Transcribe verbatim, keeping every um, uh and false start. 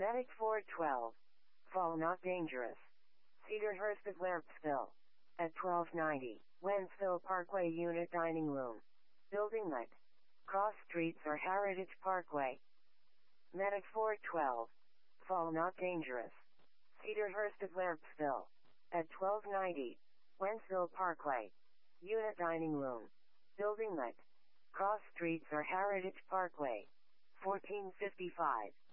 Medic four twelve. Fall not dangerous. Cedarhurst of Lampsville. At twelve ninety. Wentzville Parkway Unit Dining Room. Building lit. Cross streets or Heritage Parkway. Medic four twelve. Fall not dangerous. Cedarhurst of Lampsville. At twelve ninety. Wentzville Parkway. Unit Dining Room. Building lit. Cross streets or Heritage Parkway. fourteen fifty-five.